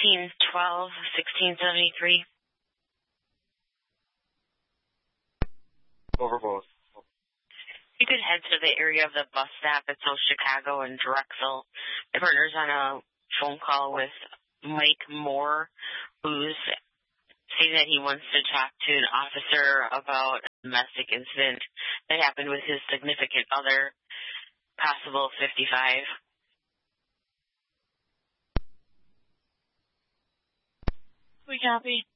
1612, 1673. Over both. You could head to the area of the bus stop at South Chicago and Drexel. My partner's on a phone call with Mike Moore, who's saying that he wants to talk to an officer about a domestic incident that happened with his significant other, possible 55. We copy.